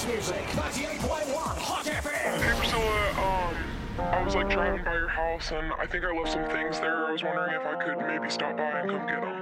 House music. 98.1 Hot FM. Hey Priscilla, I was like driving by your house and I think I left some things there. I was wondering if I could maybe stop by and come get them.